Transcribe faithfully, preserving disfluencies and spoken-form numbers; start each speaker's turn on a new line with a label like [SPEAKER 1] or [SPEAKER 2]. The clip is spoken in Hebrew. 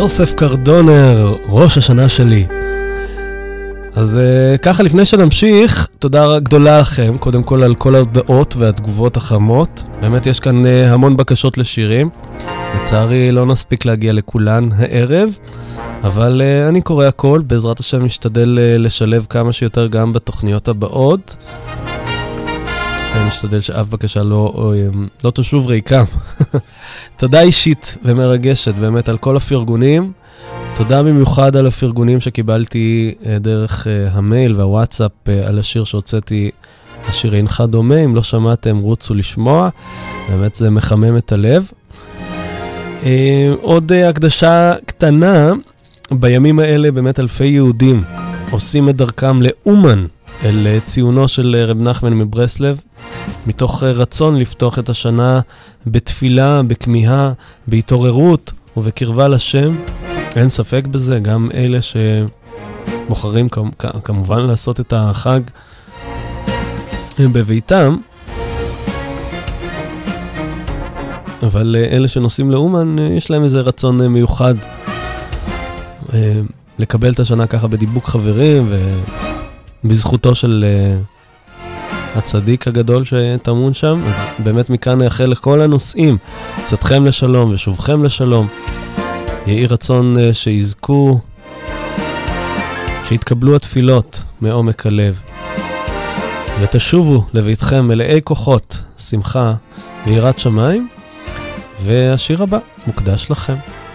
[SPEAKER 1] יוסף קרדונר, ראש השנה שלי. אז uh, ככה לפני שנמשיך, תודה גדולה לכם, קודם כל על כל ההודעות והתגובות החמות. באמת יש כאן uh, המון בקשות לשירים. לצערי לא נספיק להגיע לכולן הערב, אבל uh, אני קורא הכל, בעזרת השם משתדל uh, לשלב כמה שיותר גם בתוכניות הבאות. אני משתדל שאף בקשה לא, או, לא תשוב ריקם. תודה אישית ומרגשת באמת על כל הפרגונים. תודה במיוחד על הפרגונים שקיבלתי דרך המייל והוואטסאפ על השיר שהוצאתי, השיר אינך דומה. אם לא שמעתם, רוצו לשמוע. באמת זה מחמם את הלב. עוד הקדשה קטנה, בימים האלה באמת אלפי יהודים עושים את דרכם לאומן, אל ציונו של רב נחמן מברסלב, מתוך רצון לפתוח את השנה בתפילה, בכמיהה, בהתעוררות ובקרבה לשם. אין ספק בזה, גם אלה שבוחרים כמובן לעשות את החג בביתם, אבל אלה שנוסעים לאומן יש להם איזה רצון מיוחד לקבל את השנה ככה בדיבוק חברים ובזכותו של הצדיק הגדול שתמון שם. אז באמת מכאן נאחל לכל הנוסעים צאתכם לשלום ושובכם לשלום. יהי רצון שיזכו, שיתקבלו התפילות מעומק הלב, ותשובו לביתכם מלאי כוחות, שמחה ויראת שמיים. והשיר הבא מוקדש לכם.